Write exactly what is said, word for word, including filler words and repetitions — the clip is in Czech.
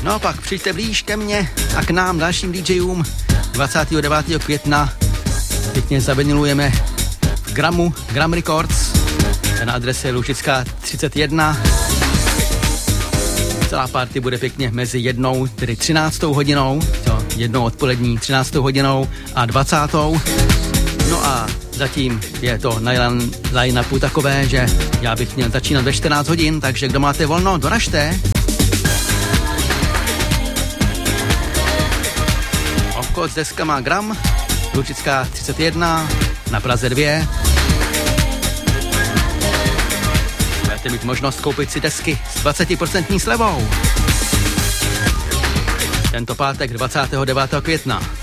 No a pak přijďte blíž ke mně a k nám dalším DJům dvacátého devátého května. Pěkně zavinilujeme v Gramu, Gram Records, na adrese Lužická třicet jedna. Celá party bude pěkně mezi jednou, tedy třináctou hodinou, to jednou odpolední, třináctou hodinou a dvacátou. No a zatím je to na line-upu takové, že já bych měl začínat ve čtrnáct hodin, takže kdo máte volno, doražte. Obchod s deskama Gram, Lužická třicet jedna, na Praze dva. Budete mít možnost koupit si desky s dvacet procent slevou. Tento pátek dvacátého devátého května.